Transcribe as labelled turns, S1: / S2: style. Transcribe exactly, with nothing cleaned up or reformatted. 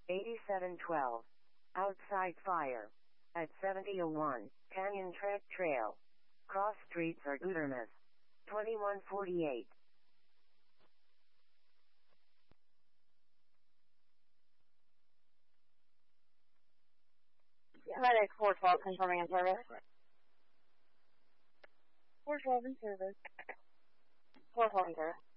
S1: eighty-seven twelve. Outside fire. At seventy oh one, Canyon Track Trail. Cross streets are Gudermas. twenty-one forty-eight.
S2: Medic four twelve confirming in service.
S3: four twelve in service.
S2: four twelve in service.